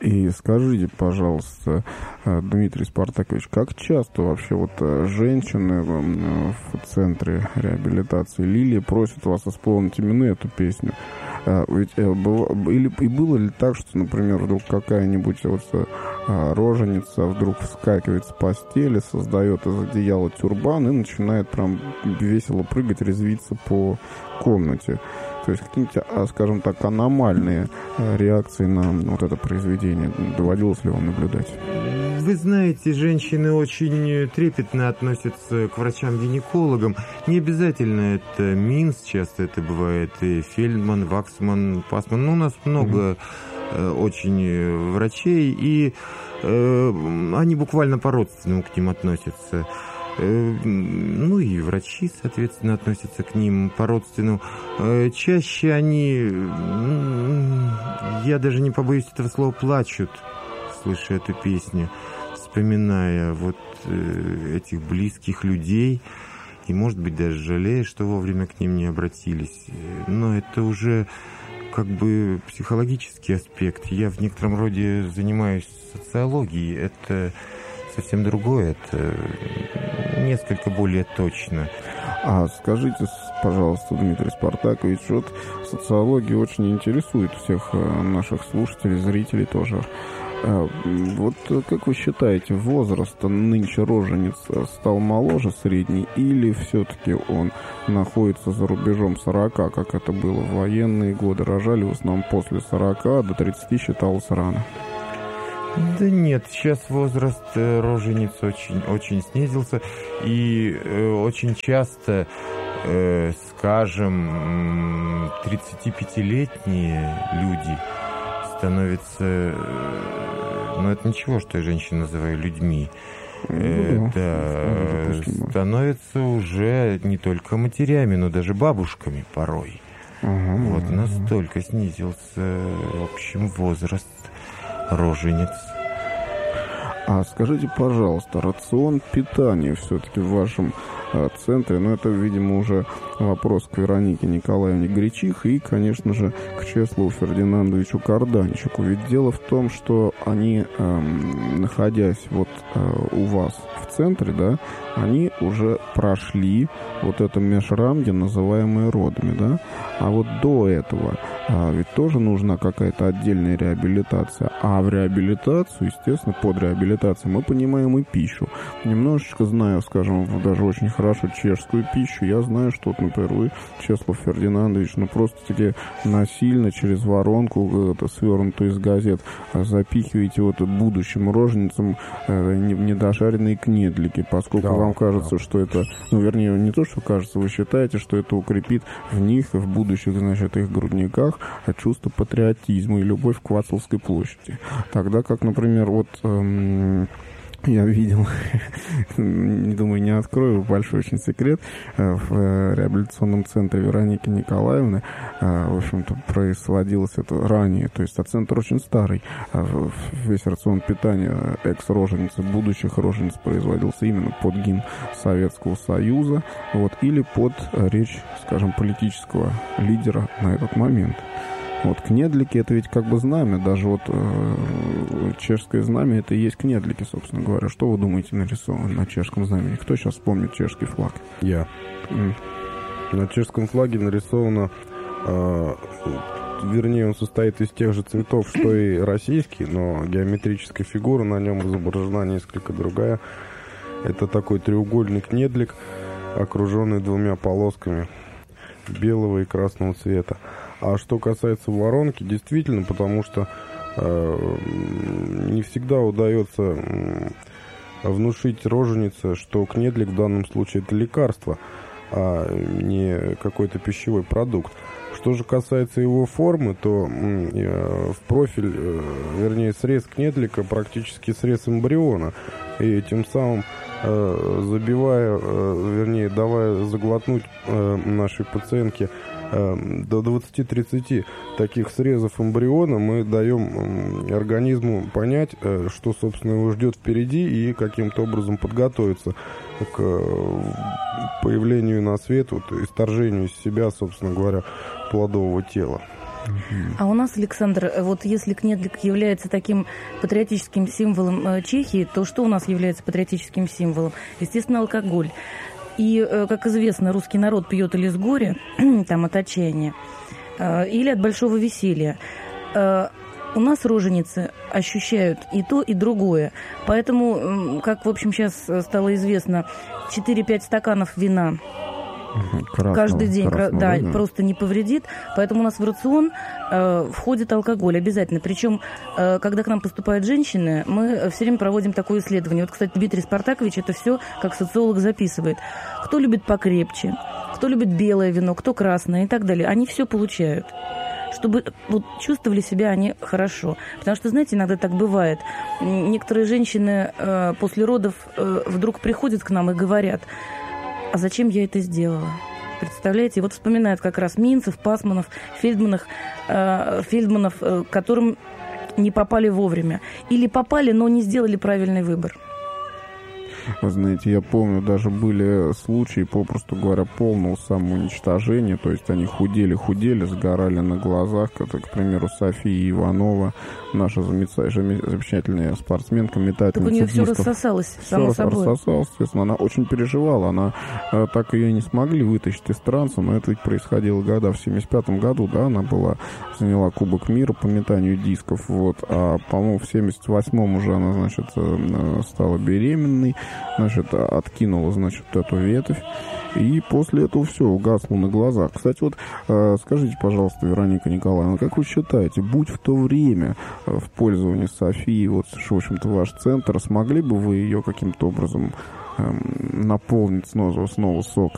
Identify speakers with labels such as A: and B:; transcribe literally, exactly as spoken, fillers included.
A: И скажите, пожалуйста, Дмитрий Спартакович, как часто вообще вот женщины в центре реабилитации «Лилия» просят вас исполнить именно эту песню? Ведь было, или, и было ли так, что, например, вдруг какая-нибудь вот роженица вдруг вскакивает с постели, создает из одеяла тюрбан и начинает прям весело прыгать, резвиться по комнате? То есть какие-нибудь, скажем так, аномальные реакции на вот это произведение доводилось ли вам наблюдать?
B: Вы знаете, женщины очень трепетно относятся к врачам-гинекологам. Не обязательно это Минц, часто это бывает и Фельдман, Ваксман, Пасман. Ну, у нас много mm-hmm. очень врачей, и э, они буквально по-родственному к ним относятся. Ну и врачи, соответственно, относятся к ним по-родственному. Чаще они, я даже не побоюсь этого слова, плачут, слыша эту песню, вспоминая вот этих близких людей, и, может быть, даже жалея, что вовремя к ним не обратились. Но это уже как бы психологический аспект. Я в некотором роде занимаюсь социологией. Это совсем другое, это несколько более точно.
A: А скажите, пожалуйста, Дмитрий Спартакович, вот социология очень интересует всех наших слушателей, зрителей тоже. Вот как вы считаете, возраст нынче рожениц стал моложе средней, или все-таки он находится за рубежом сорока, как это было в военные годы? Рожали в основном после сорока, до тридцати считалось рано.
B: Да нет, сейчас возраст рожениц очень, очень снизился, и э, очень часто, э, скажем, тридцатипятилетние люди становятся, э, ну это ничего, что я женщин называю людьми, э, да, становятся уже не только матерями, но даже бабушками порой. Ага, вот ага. Настолько снизился, в общем, возраст рожениц.
A: А скажите, пожалуйста, рацион питания все-таки в вашем э, центре, ну, это, видимо, уже вопрос к Веронике Николаевне Гречихе и, конечно же, к Чеслову Фердинандовичу Карданчику. Ведь дело в том, что они, э, находясь вот э, у вас в центре, да, они уже прошли вот это межрамье, называемое родами, да, а вот до этого а, ведь тоже нужна какая-то отдельная реабилитация, а в реабилитацию, естественно, под реабилитацией мы понимаем и пищу. Немножечко знаю, скажем, даже очень хорошо чешскую пищу, я знаю, что, вот, например, вы, Чеслов Фердинандович, ну просто-таки насильно через воронку, это, свернутую из газет, запихиваете вот будущим роженицам э, недожаренные кнедлики, поскольку да, вам кажется, да. что это, ну, вернее, не то, что кажется, вы считаете, что это укрепит в них, в будущих, значит, их грудниках чувство патриотизма и любовь к Вацлавской площади. Тогда как, например, вот эм, я видел, не думаю, не открою, большой очень секрет, в реабилитационном центре Вероники Николаевны, в общем-то, происходилось это ранее, то есть а центр очень старый, весь рацион питания экс-роженицы, будущих рожениц производился именно под гимн Советского Союза, вот, или под речь, скажем, политического лидера на этот момент. Вот кнедлики — это ведь как бы знамя, даже вот э, чешское знамя — это и есть кнедлики, собственно говоря. Что вы думаете нарисовано на чешском знамени? Кто сейчас помнит чешский флаг?
C: Я. Mm. На чешском флаге нарисовано, э, вернее, он состоит из тех же цветов, что и российский, но геометрическая фигура на нем изображена несколько другая. Это такой треугольный кнедлик, окруженный двумя полосками белого и красного цвета. А что касается воронки, действительно, потому что э, не всегда удается э, внушить роженице, что кнедлик в данном случае это лекарство, а не какой-то пищевой продукт. Что же касается его формы, то э, в профиль, э, вернее, срез кнедлика практически срез эмбриона, и тем самым э, забивая, э, вернее, давая заглотнуть э, нашей пациентке до двадцати-тридцати таких срезов эмбриона, мы даем организму понять, что, собственно, его ждет впереди, и каким-то образом подготовиться к появлению на свет, вот, исторжению из себя, собственно говоря, плодового тела.
D: А у нас, Александр, вот если кнедлик является таким патриотическим символом Чехии, то что у нас является патриотическим символом? Естественно, алкоголь. И, как известно, русский народ пьет или с горя, там, от отчаяния, или от большого веселья. У нас роженицы ощущают и то, и другое. Поэтому, как, в общем, сейчас стало известно, четыре-пять стаканов вина Красного, каждый день красного, да, да, просто не повредит. Поэтому у нас в рацион э, входит алкоголь обязательно. Причем, э, когда к нам поступают женщины, мы все время проводим такое исследование. Вот, кстати, Дмитрий Спартакович это все как социолог записывает. Кто любит покрепче, кто любит белое вино, кто красное и так далее. Они все получают, чтобы вот, чувствовали себя они хорошо. Потому что, знаете, иногда так бывает. Некоторые женщины э, после родов э, вдруг приходят к нам и говорят: а зачем я это сделала? Представляете? И вот вспоминают как раз Минцев, Пасманов, Фельдманов, э, Фельдманов, э, которым не попали вовремя. Или попали, но не сделали правильный выбор.
A: Вы знаете, я помню, даже были случаи, попросту говоря, полного самоуничтожения. То есть они худели-худели, сгорали на глазах. Это, к примеру, София Иванова, наша замечательная спортсменка, метательница
D: так у нее
A: дисков.
D: все рассосалось,
A: все
D: само собой.
A: рассосалось, естественно. Она очень переживала. Она э, так ее не смогли вытащить из транса, но это ведь происходило года в семьдесят пятом году, да, она была, заняла Кубок мира по метанию дисков, вот. А, по-моему, в семьдесят восьмом уже она, значит, э, стала беременной. Значит, откинула, значит, эту ветвь. И после этого все угасло на глазах. Кстати, вот э, скажите, пожалуйста, Вероника Николаевна, как вы считаете, будь в то время э, в пользовании Софии, вот, в общем-то, ваш центр, смогли бы вы ее каким-то образом э, наполнить снова, снова соком?